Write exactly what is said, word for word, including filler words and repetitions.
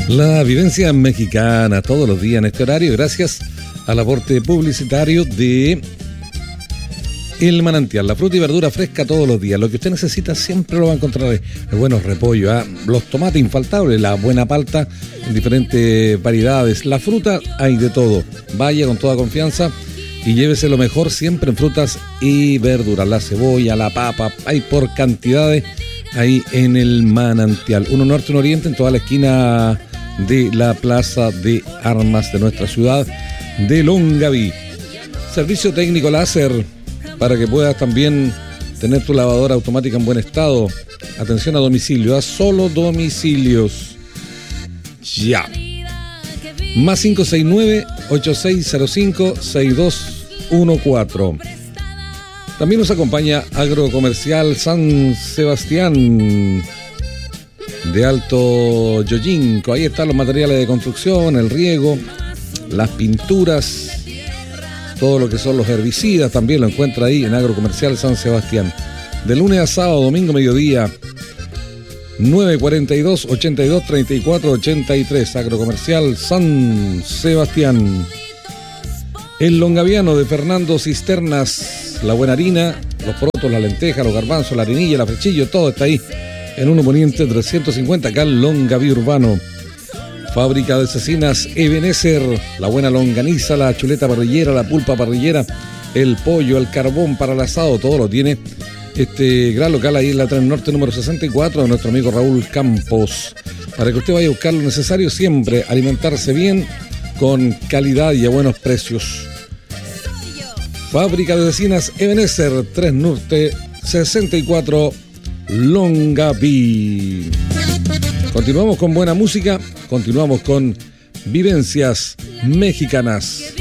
La vivencia mexicana todos los días en este horario, gracias al aporte publicitario de El Manantial, la fruta y verdura fresca todos los días. Lo que usted necesita siempre lo va a encontrar. Hay buenos repollos, ¿eh? Los tomates infaltables, la buena palta en diferentes variedades. La fruta hay de todo. Vaya con toda confianza y llévese lo mejor siempre en frutas y verduras. La cebolla, la papa, hay por cantidades ahí en El Manantial. Uno norte, uno oriente, en toda la esquina de la Plaza de Armas de nuestra ciudad de Longaví. Servicio técnico láser para que puedas también tener tu lavadora automática en buen estado. Atención a domicilio, a solo domicilios. Ya. Más cinco seis nueve, ocho seis cero cinco, seis dos uno cuatro. También nos acompaña Agrocomercial San Sebastián de Alto Yoyinco. Ahí están los materiales de construcción, el riego, las pinturas, todo lo que son los herbicidas, también lo encuentra ahí en Agrocomercial San Sebastián. De lunes a sábado, domingo, mediodía, nueve cuarenta y dos, ochenta y dos, treinta y cuatro, ochenta y tres. Agrocomercial San Sebastián. El longaviano de Fernando Cisternas, la buena harina, los porotos, la lenteja, los garbanzos, la harinilla, la frechillo, todo está ahí en uno Poniente trescientos cincuenta, acá en Longaví Urbano. Fábrica de cecinas Ebenezer, la buena longaniza, la chuleta parrillera, la pulpa parrillera, el pollo, el carbón para el asado, todo lo tiene este gran local ahí en la Tren Norte número sesenta y cuatro de nuestro amigo Raúl Campos. Para que usted vaya a buscar lo necesario siempre, alimentarse bien, con calidad y a buenos precios. Fábrica de cecinas Ebenezer, Tren Norte sesenta y cuatro, Longaví. Continuamos con buena música, continuamos con vivencias mexicanas.